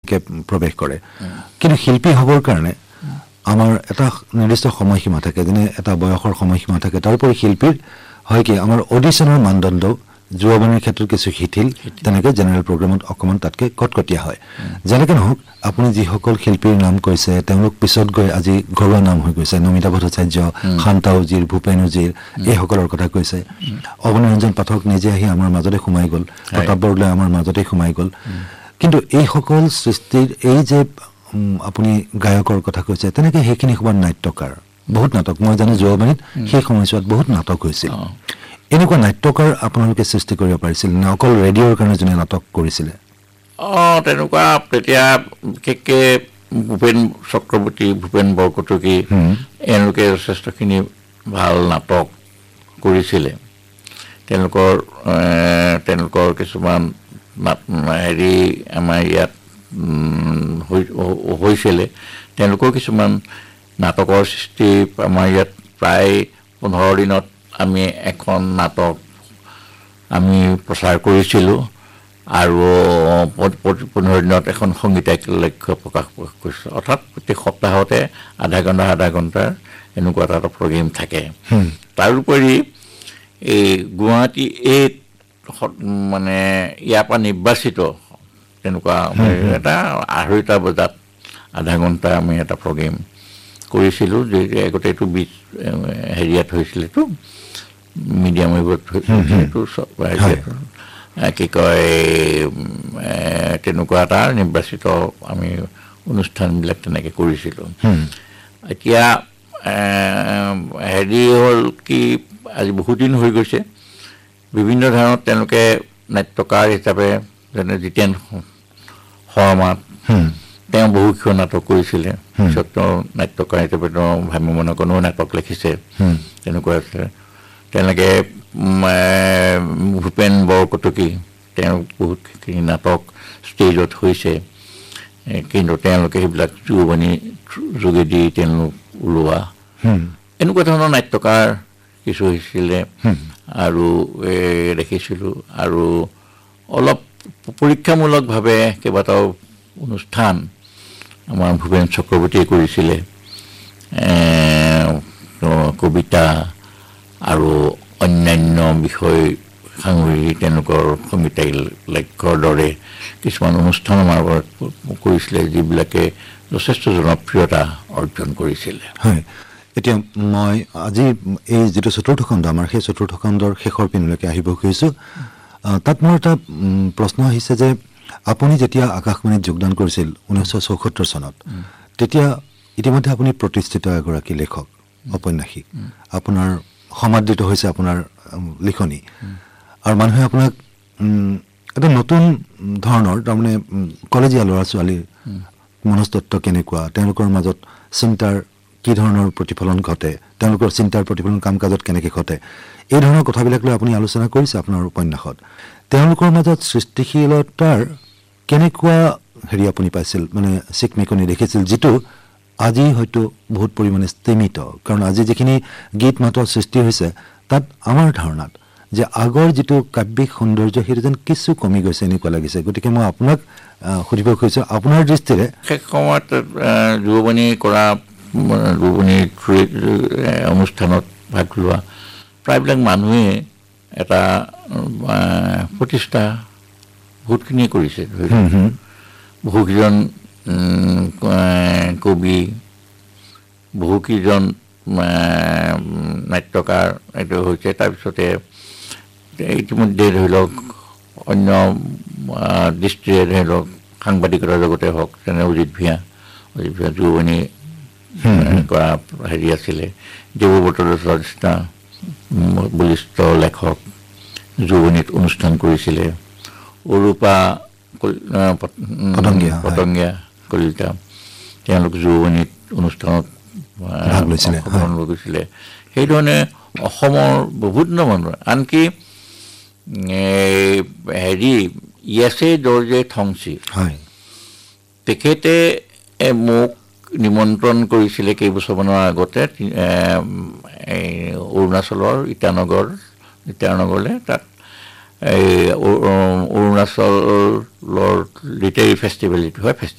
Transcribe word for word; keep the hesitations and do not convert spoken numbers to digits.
বিশেষকৈ প্ৰৱেশ কৰে কিন্তু শিল্পী হ'বৰ কাৰণে আমাৰ এটা নিৰ্দিষ্ট সময়সীমা থাকে যেনে এটা বয়সৰ সময়সীমা থাকে তাৰোপৰি শিল্পীৰ হয় কি আমাৰ অডিশ্যনৰ মানদণ্ড যুৱবাণীৰ ক্ষেত্ৰত কিছু শিথিল তেনেকৈ জেনেৰেল প্ৰগ্ৰামত অকণমান তাতকৈ কটকটীয়া হয় যেনেকৈ নহওক আপুনি যিসকল শিল্পীৰ নাম কৈছে তেওঁলোক পিছত গৈ আজি ঘৰুৱা নাম হৈ গৈছে নমিতা ভট্টাচাৰ্য শান্তা উজীৰ ভূপেন উজীৰ এইসকলৰ কথা কৈছে অৱনীৰঞ্জন পাঠক নিজে আহি আমাৰ মাজতে সোমাই গ'ল প্ৰতাপ বৰদলৈ আমাৰ মাজতে সোমাই গ'ল কিন্তু এইসকল সৃষ্টিৰ এই যে আপুনি গায়কৰ কথা কৈছে তেনেকৈ সেইখিনি সমান নাট্যকাৰ বহুত নাটক মই জানো যুৱবাণীত সেই সময়ছোৱাত বহুত নাটক হৈছিল এনেকুৱা নাট্যকাৰ আপোনালোকে সৃষ্টি কৰিব পাৰিছিল নে অকল ৰেডিঅ'ৰ কাৰণে যোনে নাটক কৰিছিলে অঁ তেনেকুৱা তেতিয়া বিশেষকৈ ভূপেন চক্ৰৱৰ্তী ভূপেন বৰকটকী এওঁলোকে যথেষ্টখিনি ভাল নাটক কৰিছিলে তেওঁলোকৰ তেওঁলোকৰ কিছুমান হেৰি আমাৰ ইয়াত হৈছিলে তেওঁলোকৰ কিছুমান নাটকৰ সৃষ্টি আমাৰ ইয়াত প্ৰায় পোন্ধৰ দিনত আমি এখন নাটক আমি প্ৰচাৰ কৰিছিলোঁ আৰু পোন্ধৰ দিনত এখন সংগীতালক্ষ্য প্ৰকাশ কৰিছোঁ অৰ্থাৎ প্ৰত্যেক সপ্তাহতে আধা ঘণ্টা আধা ঘণ্টাৰ এনেকুৱা এটা প্ৰগ্ৰেম থাকে তাৰোপৰি এই গুৱাহাটী এই মানে ইয়াৰ পৰা নিৰ্বাচিত তেনেকুৱা এটা আঢ়ৈটা বজাত আধা ঘণ্টা আমি এটা প্ৰগ্ৰেম কৰিছিলোঁ যে আগতে এইটো বিচ হেৰিয়াত হৈছিলেতো মিডিয়াম ৱেভত হৈছিলেতো কি কয় তেনেকুৱা এটা নিৰ্বাচিত আমি অনুষ্ঠানবিলাক তেনেকৈ কৰিছিলোঁ এতিয়া হেৰি হ'ল কি আজি বহুত দিন হৈ গৈছে বিভিন্ন ধৰণত তেওঁলোকে নাট্যকাৰ হিচাপে যেনে জিতেন শৰ্মা তেওঁ বহুকেইখন নাটক কৰিছিলে পিছত তেওঁ নাট্যকাৰ হিচাপে তেওঁ ভ্ৰাম্যমাণকনো নাটক লিখিছে তেনেকুৱা আছে তেনেকৈ ভূপেন বৰকটকী তেওঁ বহুতখিনি নাটক ষ্টেজত হৈছে কিন্তু তেওঁলোকে সেইবিলাক যুৱবাণী যোগেদি তেওঁলোক ওলোৱা এনেকুৱা ধৰণৰ নাট্যকাৰ কিছু হৈছিলে আৰু দেখিছিলোঁ আৰু অলপ পৰীক্ষামূলকভাৱে কেইবাটাও অনুষ্ঠান আমাৰ ভূপেন চক্ৰৱৰ্তীয়ে কৰিছিলে কবিতা আৰু অন্যান্য বিষয় সাঙুৰি তেওঁলোকৰ সংগীতালক্ষ্যৰ দৰে কিছুমান অনুষ্ঠান আমাৰ কৰিছিলে যিবিলাকে যথেষ্ট জনপ্ৰিয়তা অৰ্জন কৰিছিলে হয় এতিয়া মই আজি এই যিটো চতুৰ্থ খণ্ড আমাৰ সেই চতুৰ্থ খণ্ডৰ শেষৰ পিনলৈকে আহিব খুজিছোঁ তাত মোৰ এটা প্ৰশ্ন আহিছে যে আপুনি যেতিয়া আকাশবাণীত যোগদান কৰিছিল ঊনৈছশ চৌসত্তৰ চনত তেতিয়া ইতিমধ্যে আপুনি প্ৰতিষ্ঠিত এগৰাকী লেখক ঔপন্যাসিক আপোনাৰ সমাদৃত হৈছে আপোনাৰ লিখনি আৰু মানুহে আপোনাক এটা নতুন ধৰণৰ তাৰমানে কলেজীয়া ল'ৰা ছোৱালীৰ মনস্তত্ব কেনেকুৱা তেওঁলোকৰ মাজত চিন্তাৰ কি ধৰণৰ প্ৰতিফলন ঘটে তেওঁলোকৰ চিন্তাৰ প্ৰতিফলন কাম কাজত কেনেকৈ ঘটে এই ধৰণৰ কথাবিলাক লৈ আপুনি আলোচনা কৰিছে আপোনাৰ উপন্যাসত তেওঁলোকৰ মাজত সৃষ্টিশীলতাৰ কেনেকুৱা হেৰি আপুনি পাইছিল মানে চিকমিকনি দেখিছিল যিটো আজি হয়তো বহুত পৰিমাণে স্তীমিত কাৰণ আজি যিখিনি গীত মাতৰ সৃষ্টি হৈছে তাত আমাৰ ধাৰণাত যে আগৰ যিটো কাব্যিক সৌন্দৰ্য সেইটো যেন কিছু কমি গৈছে এনেকুৱা লাগিছে গতিকে মই আপোনাক সুধিব খুজিছোঁ আপোনাৰ দৃষ্টিৰে শেষ সময়ত যুৱবাণী কৰা যুৱবাণীৰ অনুষ্ঠানত ভাগ লোৱা প্ৰায়বিলাক মানুহে এটা প্ৰতিষ্ঠা বহুতখিনিয়ে কৰিছে বহুকেইজন কবি বহুকেইজন নাট্যকাৰ এইটো হৈছে তাৰপিছতে ইতিমধ্যে ধৰি লওক অন্য দৃষ্টিৰে ধৰি লওক সাংবাদিকতাৰ জগতে হওক যেনে অজিত ভূঞা অজিত ভূঞা যুৱবাণী কৰা হেৰি আছিলে দেৱব্ৰত নিচিনা বলিষ্ঠ লেখক যুৱবাণীত অনুষ্ঠান কৰিছিলে অৰূপা পতংগীয়া কলিতা তেওঁলোক যুৱবাণীত অনুষ্ঠানত লৈ গৈছিলে সেইধৰণে অসমৰ বিভিন্ন মানুহ আনকি হেৰি য়েছে জৰ্জে থংচি তেখেতে মোক নিমন্ত্ৰণ কৰিছিলে কেইবছৰমানৰ আগতে অৰুণাচলৰ ইটানগৰ ইটানগৰলৈ তাত এই অৰুণাচলৰ লিটাৰী ফেষ্টিভেল যিটো হয়